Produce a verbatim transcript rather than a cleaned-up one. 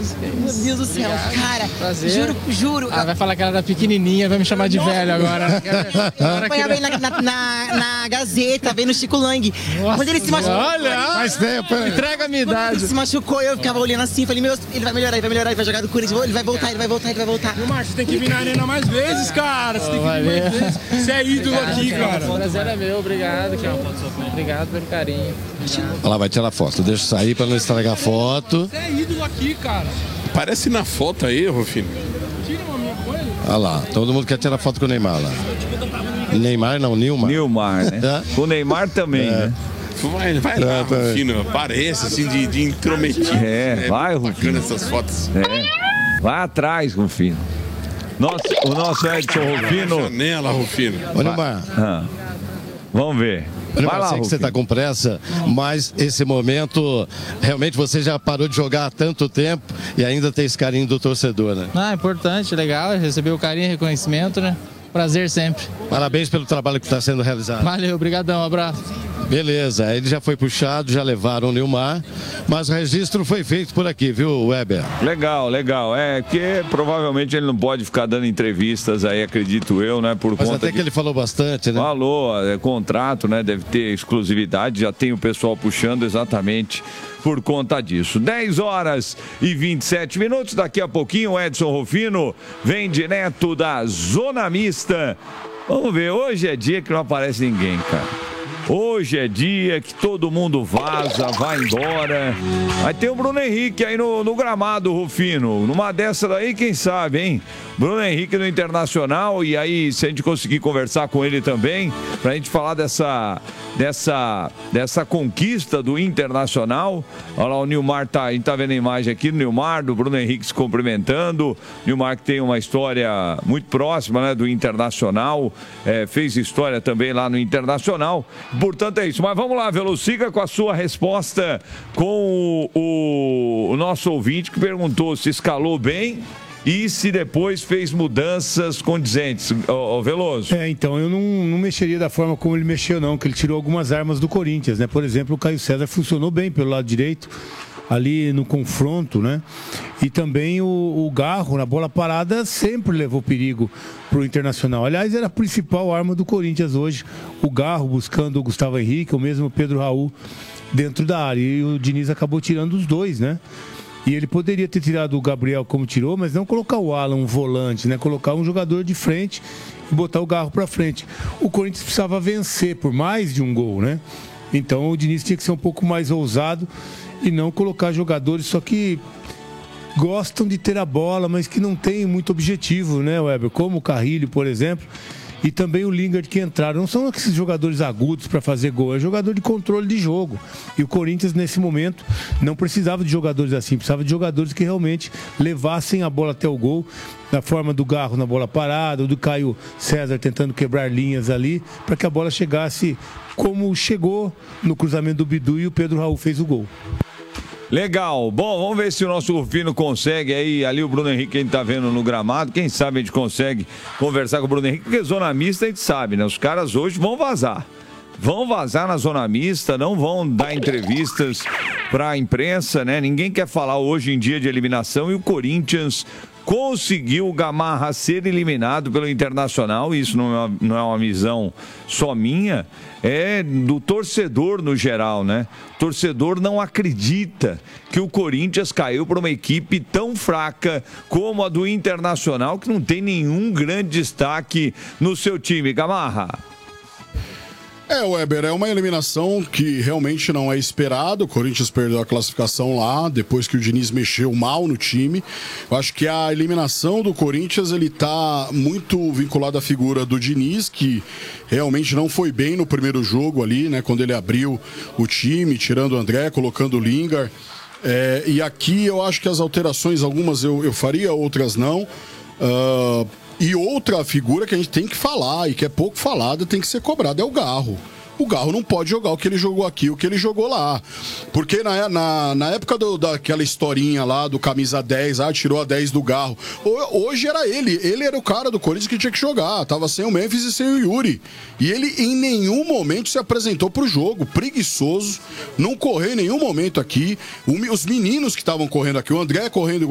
Deus. Meu Deus do céu, Obrigado. cara. Prazer. Juro, juro. Ah, vai falar que ela era pequenininha, vai me chamar de Nossa, velho agora. Eu acompanhava ele na, na, na, na Gazeta, vendo o Chico Lang. Nossa, Quando ele se machucou. olha, Faz tempo, hein? entrega a minha Quando idade. ele se machucou, eu ficava olhando assim, falei, meu, ele vai melhorar, ele vai melhorar, ele vai jogar do Corinthians, ele vai voltar, ele vai voltar, ele vai voltar. Ô, Márcio, você tem que vir na arena mais vezes, cara. Você tem que vir valeu. mais vezes. Você é ídolo aqui, cara. O prazer é meu, obrigado. Obrigado pelo carinho. Olha lá, vai tirar foto. Deixa eu sair pra não estragar a foto. Você é ídolo aqui, cara. Parece na foto aí, Rufino. Tira uma minha com ele. Olha lá, todo mundo quer tirar foto com o Neymar lá. Neymar não, Nilmar. Nilmar, né? O Neymar também, É. né? Vai, vai lá, É, tá. Rufino. Parece assim de, de intrometido. É, vai, bacana Rufino. essas fotos. É. Vai atrás, Rufino. Nosso, o nosso Edson Rufino. Janela, Rufino. Ô, Neymar. Ah, vamos ver. Olha, Vai eu lá, sei que você Rufino. está com pressa, mas esse momento, realmente você já parou de jogar há tanto tempo e ainda tem esse carinho do torcedor, né? Ah, importante, legal, receber o carinho e reconhecimento, né? Prazer sempre. Parabéns pelo trabalho que está sendo realizado. Valeu, obrigadão, um abraço. Beleza, ele já foi puxado, já levaram o Nilmar, mas o registro foi feito por aqui, viu, Weber? Legal, legal. É que provavelmente ele não pode ficar dando entrevistas aí, acredito eu, né? Por Mas conta até que ele falou bastante, né? Falou, é contrato, né? Deve ter exclusividade, já tem o pessoal puxando exatamente por conta disso. dez horas e vinte e sete minutos. Daqui a pouquinho o Edson Rufino vem direto da Zona Mista. Vamos ver, hoje é dia que não aparece ninguém, cara. Hoje é dia que todo mundo vaza, vai embora. Aí tem o Bruno Henrique aí no, no gramado, Rufino. Numa dessa daí, quem sabe, hein? Bruno Henrique no Internacional. E aí, se a gente conseguir conversar com ele também, pra gente falar dessa, dessa, dessa conquista do Internacional. Olha lá, o Nilmar tá, a gente tá vendo a imagem aqui do Nilmar, do Bruno Henrique se cumprimentando. Nilmar que tem uma história muito próxima, né, do Internacional. É, fez história também lá no Internacional. Portanto é isso, mas vamos lá, Velociga, com a sua resposta com o, o, o nosso ouvinte que perguntou se escalou bem e se depois fez mudanças condizentes. Ô, ô Veloso. É, então, eu não, não mexeria da forma como ele mexeu, não, que ele tirou algumas armas do Corinthians, né? Por exemplo, o Caio César funcionou bem pelo lado direito, ali no confronto, né? E também o, o Garro, na bola parada, sempre levou perigo para o Internacional. Aliás, era a principal arma do Corinthians hoje, o Garro buscando o Gustavo Henrique, ou mesmo o Pedro Raul dentro da área. E o Diniz acabou tirando os dois, né? E ele poderia ter tirado o Gabriel como tirou, mas não colocar o Alan, um volante, né? Colocar um jogador de frente e botar o Garro para frente. O Corinthians precisava vencer por mais de um gol, né? Então o Diniz tinha que ser um pouco mais ousado e não colocar jogadores só que gostam de ter a bola, mas que não tem muito objetivo, né, Weber? Como o Carrilho, por exemplo, e também o Lingard que entraram. Não são esses jogadores agudos para fazer gol, é jogador de controle de jogo. E o Corinthians, nesse momento, não precisava de jogadores assim, precisava de jogadores que realmente levassem a bola até o gol, na forma do Garro na bola parada, ou do Caio César tentando quebrar linhas ali, para que a bola chegasse como chegou no cruzamento do Bidu e o Pedro Raul fez o gol. Legal. Bom, vamos ver se o nosso Rufino consegue aí, ali o Bruno Henrique a gente tá vendo no gramado, quem sabe a gente consegue conversar com o Bruno Henrique, porque zona mista a gente sabe, né? Os caras hoje vão vazar. Vão vazar na zona mista, não vão dar entrevistas para a imprensa, né? Ninguém quer falar hoje em dia de eliminação e o Corinthians conseguiu o Gamarra ser eliminado pelo Internacional. Isso não é, uma, não é uma visão só minha, é do torcedor no geral, né? O torcedor não acredita que o Corinthians caiu para uma equipe tão fraca como a do Internacional, que não tem nenhum grande destaque no seu time. Gamarra. É, Weber, é uma eliminação que realmente não é esperado. O Corinthians perdeu a classificação lá, depois que o Diniz mexeu mal no time. Eu acho que a eliminação do Corinthians, ele tá muito vinculado à figura do Diniz, que realmente não foi bem no primeiro jogo ali, né? Quando ele abriu o time, tirando o André, colocando o Lingard. É, e aqui eu acho que as alterações, algumas eu, eu faria, outras não. Uh, E outra figura que a gente tem que falar e que é pouco falada, tem que ser cobrada, é o Garro. O Garro não pode jogar o que ele jogou aqui, o que ele jogou lá. Porque na, na, na época do, daquela historinha lá do camisa dez, ah, tirou a dez do Garro. Hoje era ele, ele era o cara do Corinthians que tinha que jogar. Tava sem o Memphis e sem o Yuri. E ele em nenhum momento se apresentou pro jogo, preguiçoso, não correu em nenhum momento aqui. O, os meninos que estavam correndo aqui, o André correndo